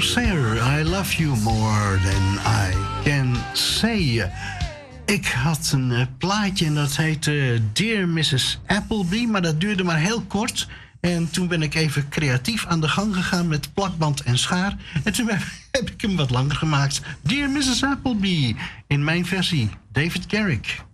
Sayer, I love you more than I can say. Ik had een plaatje en dat heette Dear Mrs. Appleby, maar dat duurde maar heel kort. En toen ben ik even creatief aan de gang gegaan met plakband en schaar. En toen heb ik hem wat langer gemaakt. Dear Mrs. Appleby, in mijn versie, David Garrick.